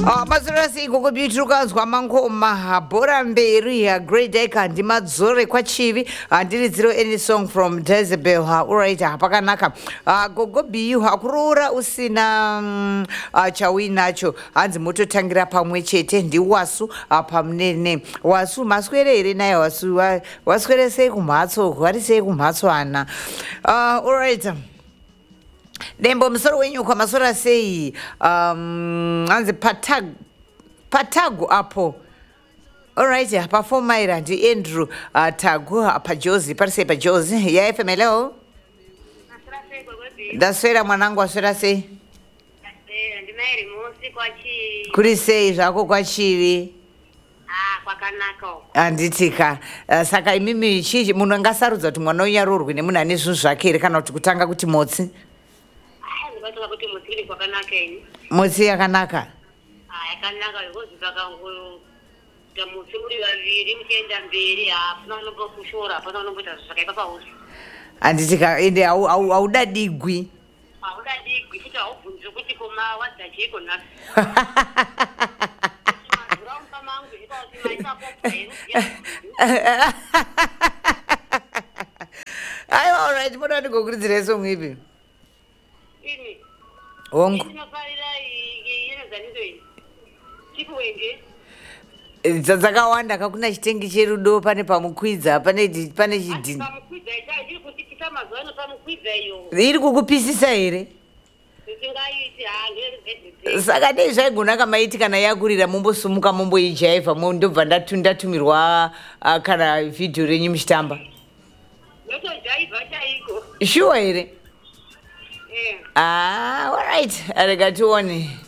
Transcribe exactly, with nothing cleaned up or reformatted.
Ah, mazura siku kubituka zwa mangoma bora mberi ya Great Deka ndi madzore kwa chivi ndiri zero any song from Jezebel ha alright hapaka naka uh, gogo biyu hakurora usina um, uh, chawinacho hanzi mototangira pamwe chete ndi wasu uh, pamnene wasu maswere ere naye wasu uh, waswere sei kumhatso kwari sei kumhatso ana uh, alright Dembo msoro wenyu kwa masora sei um anze patag patagu apo. Alright, ya performa ira ndi Andrew uh, Tagu apa Jozi parse pa Jozi ya F M hello. Daswera mwanangu aswera sei. Eh ndi mairi musi kwa chi. Kuri sei zvako kwa chivi. Ah kwakanaka. Anditika uh, saka imimi chiji munhu ngasarudza kuti mwana unyarurwe nemunhu ane zvinhu zvake ere kana kuti kutanga kuti motsi. Ndatoka kuti mutiri kwakanaka ini. Motsi yakanaka. Ah yakanaka yokuti pakangu tamutsi muri vaviri muchienda mberi hapana unombo kushora hapana unomboita zvakaipa pausi. Anditika ende au au audadigwi. Audadigwi futi aubvunzi kuti koma wadzachiko na. Ayo alright mbona ndikukurudzira song ipi. Ini. Wongo. Ndinofarira yenezanizo ini. Chikuwenge. Dzakawanda kakuna chitengi cherudo pane pamukwidza pane pane chidini. Pamukwidza chiri kuti chitamazwana pamukwidza iyo. Iri kukupisisa ere? Singaiti ha Saka dei zvaigona kamaiti kana yakurira mumbosumuka mumboijaiva ndobva ndatatumirwa uh, kana video renyu muchitamba. Notojaiva chaiko. Sure ere? Eh. Ah, all right. Arigatione.